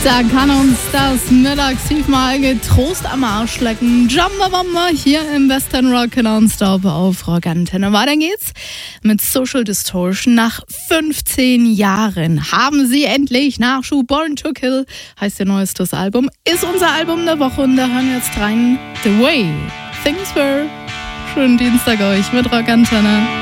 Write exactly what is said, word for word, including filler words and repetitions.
Da kann uns das Mittagstief mal getrost am Arsch lecken. Jamba hier im Western Rock Nonstop auf Rock Antenne. Weiter geht's mit Social Distortion. Nach fünfzehn Jahren haben sie endlich Nachschub. Born to Kill heißt ihr neuestes Album. Ist unser Album der Woche und da hören wir jetzt rein. The Way Things Were. Schönen Dienstag euch mit Rock Antenne.